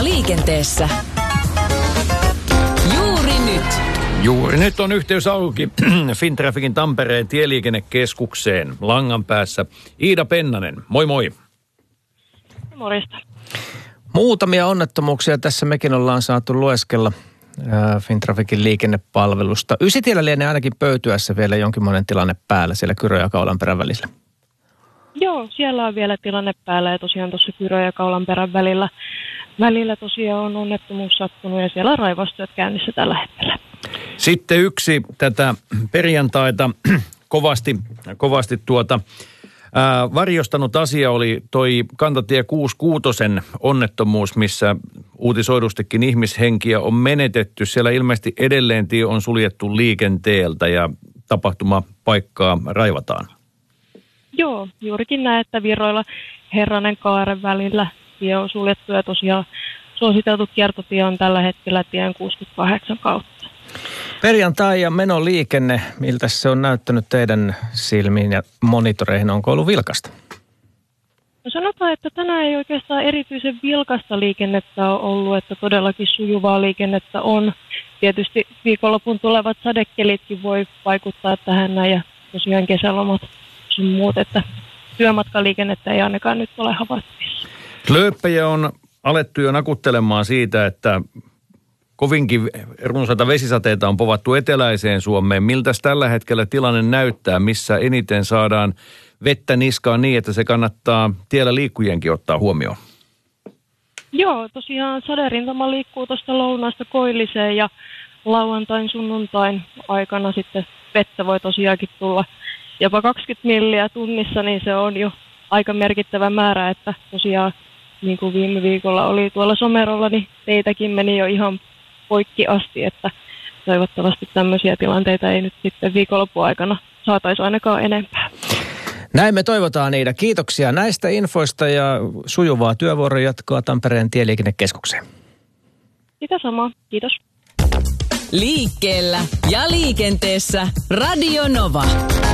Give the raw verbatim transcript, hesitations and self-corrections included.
Sujuvaa liikenteessä. Juuri nyt. Juuri nyt on yhteys auki Fintrafficin Tampereen tieliikennekeskukseen. Langan päässä Iida Pennanen. Moi moi. Morjesta. Muutamia onnettomuuksia tässä mekin ollaan saatu lueskella äh, Fintrafficin liikennepalvelusta. Ysitiellä lienee ainakin Pöytyässä vielä jonkinmoinen tilanne päällä siellä Kyrö ja Kaulanperän välillä. Joo, siellä on vielä tilanne päällä ja tosiaan tuossa Kyrö ja Kaulanperän välillä, välillä tosiaan on onnettomuus sattunut ja siellä on raivastyöt käynnissä tällä hetkellä. Sitten yksi tätä perjantaita kovasti, kovasti tuota, ää, varjostanut asia oli toi kantatie kuusikymmentäkuusi onnettomuus, missä uutisoidustikin ihmishenkiä on menetetty. Siellä ilmeisesti edelleen tie on suljettu liikenteeltä ja tapahtumapaikkaa raivataan. Joo, juurikin näin, että Viroilla Herranen Kaaren välillä tie on suljettu ja tosiaan suositeltu kiertotie on tällä hetkellä tien kuusikymmentäkahdeksan kautta. Perjantai ja menoliikenne, miltä se on näyttänyt teidän silmiin ja monitoreihin, onko ollut vilkasta? No sanotaan, että tänään ei oikeastaan erityisen vilkasta liikennettä ole ollut, että todellakin sujuvaa liikennettä on. Tietysti viikonlopun tulevat sadekelitkin voi vaikuttaa tähän näin ja tosiaan kesälomat sun muut, että työmatkaliikennettä ei ainakaan nyt ole havaittuissa. Lööppejä on alettu jo nakuttelemaan siitä, että kovinkin runsaita vesisateita on povattu eteläiseen Suomeen. Miltäs tällä hetkellä tilanne näyttää, missä eniten saadaan vettä niskaan niin, että se kannattaa tiellä liikkujienkin ottaa huomioon? Joo, tosiaan saderintama liikkuu tuosta lounaasta koilliseen ja lauantain sunnuntain aikana sitten vettä voi tosiaankin tulla jopa kaksikymmentä milliä tunnissa, niin se on jo aika merkittävä määrä, että tosiaan niin kuin viime viikolla oli tuolla Somerolla, niin teitäkin meni jo ihan poikki asti, että toivottavasti tämmöisiä tilanteita ei nyt sitten viikonlopun aikana saataisi ainakaan enempää. Näin me toivotaan, Iida. Kiitoksia näistä infoista ja sujuvaa työvuoron jatkoa Tampereen tieliikennekeskukseen. Sitä samaa. Kiitos. Liikkeellä ja liikenteessä Radio Nova.